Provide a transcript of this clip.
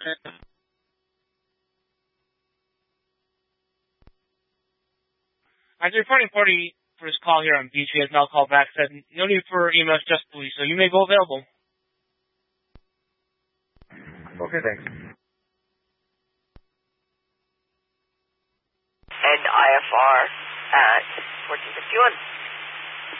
As the reporting party for this call here on BC has now called back, said no need for emails, just police, so you may go available. Okay, thanks. And IFR at 1451.